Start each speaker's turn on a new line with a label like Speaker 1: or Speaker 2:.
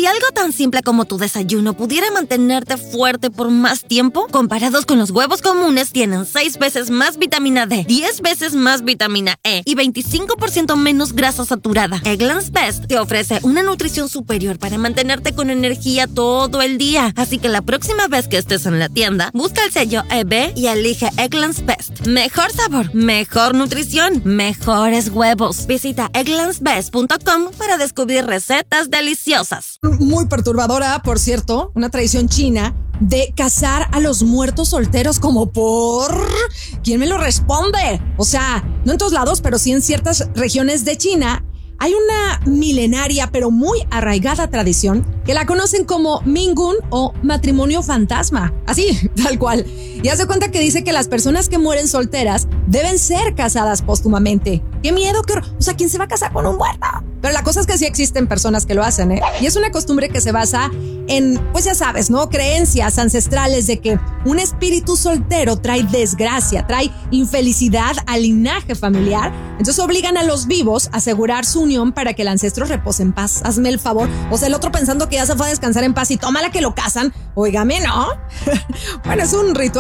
Speaker 1: Si algo tan simple como tu desayuno pudiera mantenerte fuerte por más tiempo, comparados con los huevos comunes, tienen 6 veces más vitamina D, 10 veces más vitamina E y 25% menos grasa saturada. Eggland's Best te ofrece una nutrición superior para mantenerte con energía todo el día. Así que la próxima vez que estés en la tienda, busca el sello EB y elige Eggland's Best. Mejor sabor, mejor nutrición, mejores huevos. Visita egglandsbest.com para descubrir recetas deliciosas.
Speaker 2: Muy perturbadora, por cierto, una tradición china de casar a los muertos solteros como por... ¿Quién me lo responde? O sea, no en todos lados, pero sí en ciertas regiones de China hay una milenaria pero muy arraigada tradición que la conocen como Mingun o matrimonio fantasma. Así, tal cual. Y haz de cuenta que dice que las personas que mueren solteras deben ser casadas póstumamente. ¡Qué miedo! O sea, ¿quién se va a casar con un muerto? Pero la cosa es que sí existen personas que lo hacen, ¿eh? Y es una costumbre que se basa en, pues ya sabes, ¿no? Creencias ancestrales de que un espíritu soltero trae desgracia, trae infelicidad al linaje familiar. Entonces obligan a los vivos a asegurar su unión para que el ancestro repose en paz. Hazme el favor. O sea, el otro pensando que ya se fue a descansar en paz y tómala que lo casan. Óigame, ¿no? Bueno, es un ritual